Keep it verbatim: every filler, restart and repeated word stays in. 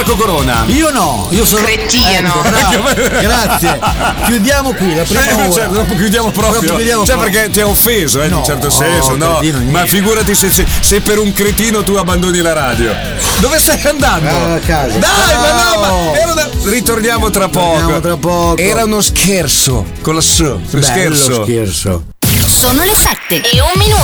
Marco Corona. Io no, io sono cretino. Ecco, grazie. Chiudiamo qui la prima Eh, ora. cioè, dopo chiudiamo proprio. Dopo chiudiamo cioè, proprio. perché ti ha offeso, eh, in No, un certo no, senso, no? cretino, niente. Ma figurati se, se, se per un cretino tu abbandoni la radio. Dove stai andando? Ah, a casa. Dai, Ciao. ma no, ma era una... ritorniamo tra poco. Torniamo tra poco. Era uno scherzo con la S. Bello Scherzo. scherzo. Sono le sette e un minuto.